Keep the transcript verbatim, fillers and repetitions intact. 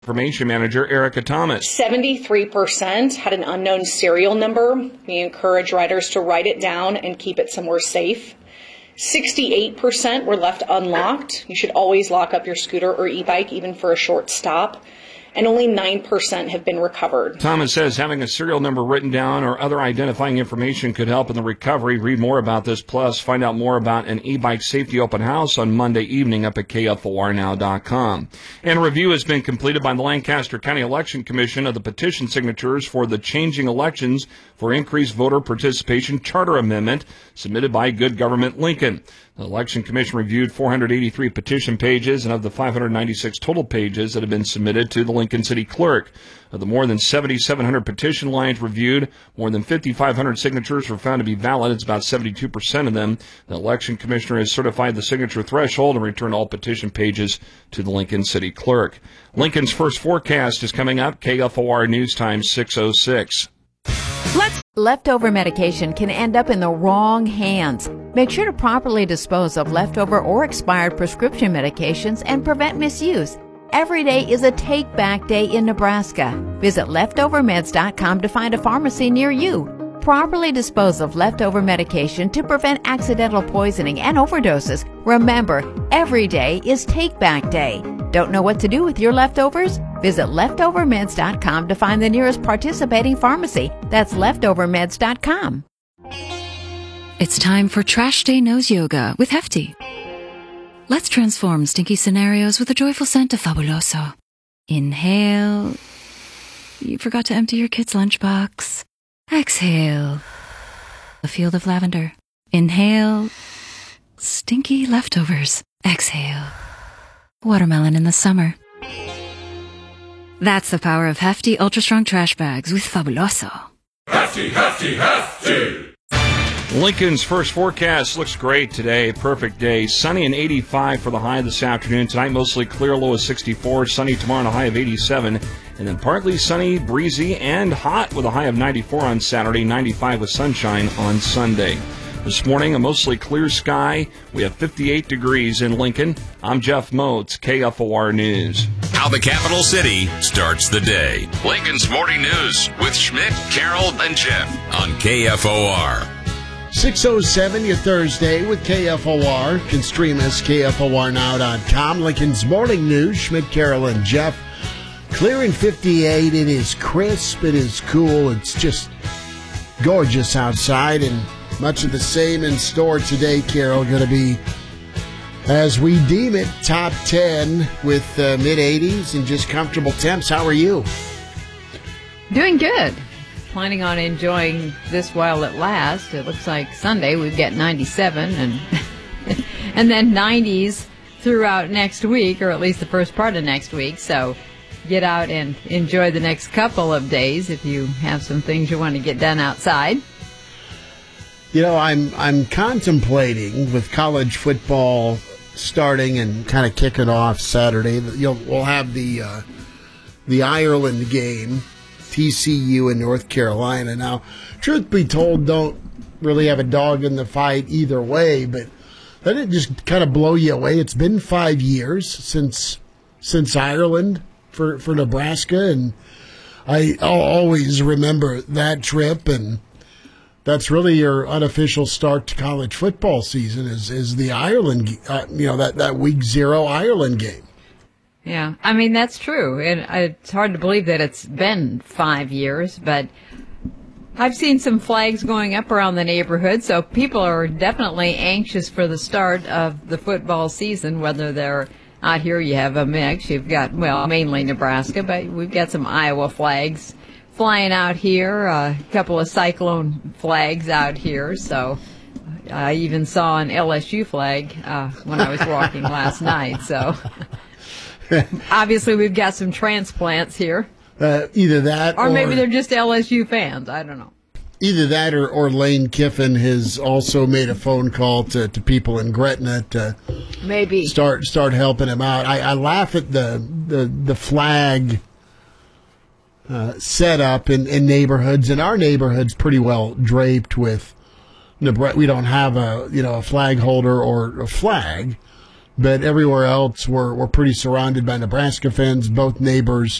Information Manager Erica Thomas. seventy-three percent had an unknown serial number. We encourage riders to write it down and keep it somewhere safe. sixty-eight percent were left unlocked. You should always lock up your scooter or e-bike, even for a short stop. And only nine percent have been recovered. Thomas says having a serial number written down or other identifying information could help in the recovery. Read more about this, plus find out more about an e-bike safety open house on Monday evening up at K F O R now dot com. And a review has been completed by the Lancaster County Election Commission of the petition signatures for the Changing Elections for Increased Voter Participation Charter Amendment submitted by Good Government Lincoln. The Election Commission reviewed four hundred eighty-three petition pages, and of the five hundred ninety-six total pages that have been submitted to the Lincoln City Clerk. Of the more than seven thousand seven hundred petition lines reviewed, more than five thousand five hundred signatures were found to be valid. It's about seventy-two percent of them. The Election Commissioner has certified the signature threshold and returned all petition pages to the Lincoln City Clerk. Lincoln's first forecast is coming up. K F O R News Time six oh six. Let's Leftover medication can end up in the wrong hands. Make sure to properly dispose of leftover or expired prescription medications and prevent misuse. Every day is a take-back day in Nebraska. Visit leftover meds dot com to find a pharmacy near you. Properly dispose of leftover medication to prevent accidental poisoning and overdoses. Remember, every day is take-back day. Don't know what to do with your leftovers? Visit leftover meds dot com to find the nearest participating pharmacy. That's leftover meds dot com. It's time for Trash Day Nose Yoga with Hefty. Let's transform stinky scenarios with a joyful scent of Fabuloso. Inhale. You forgot to empty your kid's lunchbox. Exhale. A field of lavender. Inhale. Stinky leftovers. Exhale. Watermelon in the summer. That's the power of Hefty Ultra Strong Trash Bags with Fabuloso. Hefty, Hefty, Hefty! Lincoln's first forecast looks great today. Perfect day. Sunny and eighty-five for the high this afternoon. Tonight, mostly clear, low of sixty-four. Sunny tomorrow and a high of eighty-seven. And then partly sunny, breezy, and hot with a high of ninety-four on Saturday, ninety-five with sunshine on Sunday. This morning, a mostly clear sky. We have fifty-eight degrees in Lincoln. I'm Jeff Moats, K F O R News. How the capital city starts the day. Lincoln's Morning News with Schmidt, Carroll, and Jeff on K F O R. six oh seven, your Thursday with K F O R. You can stream us, K F O R now dot com. Lincoln's Morning News, Schmidt, Carroll, and Jeff. Clear in fifty-eight. It is crisp. It is cool. It's just gorgeous outside, and much of the same in store today, Carol. Going to be, as we deem it, top ten with uh, mid-eighties and just comfortable temps. How are you? Doing good. Planning on enjoying this while it lasts. It looks like Sunday we've got ninety-seven and and then nineties throughout next week, or at least the first part of next week. So get out and enjoy the next couple of days if you have some things you want to get done outside. You know, I'm I'm contemplating with college football starting and kind of kicking off Saturday. You'll we'll have the uh, the Ireland game, T C U in North Carolina. Now, truth be told, don't really have a dog in the fight either way, but doesn't it just kind of blow you away? It's been five years since since Ireland for for Nebraska, and I I'll always remember that trip, and that's really your unofficial start to college football season is, is the Ireland, uh, you know, that, that week zero Ireland game. Yeah, I mean, that's true. And it's hard to believe that it's been five years, but I've seen some flags going up around the neighborhood, so people are definitely anxious for the start of the football season, whether they're out here. You have a mix. You've got, well, mainly Nebraska, but we've got some Iowa flags flying out here, a couple of Cyclone flags out here, so I even saw an L S U flag uh, when I was walking last night, so obviously we've got some transplants here. Uh, either that or... Or maybe or, they're just L S U fans, I don't know. Either that or, or Lane Kiffin has also made a phone call to, to people in Gretna to maybe start start helping him out. I, I laugh at the, the, the flag Uh, set up in, in neighborhoods, and our neighborhood's pretty well draped with Nebraska. We don't have a you know a flag holder or a flag, but everywhere else we're, we're pretty surrounded by Nebraska fans, both neighbors.